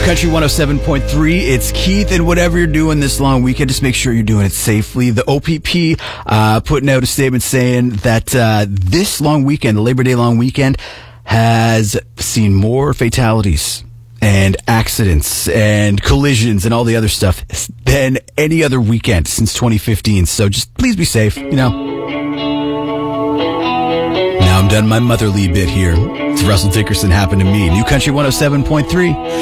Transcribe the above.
Country 107.3. It's Keith, and whatever you're doing this long weekend, just make sure you're doing it safely. The OPP putting out a statement saying that this long weekend, the Labor Day long weekend, has seen more fatalities and accidents and collisions and all the other stuff than any other weekend since 2015. So just please be safe, Now I'm done my motherly bit here. It's Russell Dickerson, Happened to Me. New Country 107.3.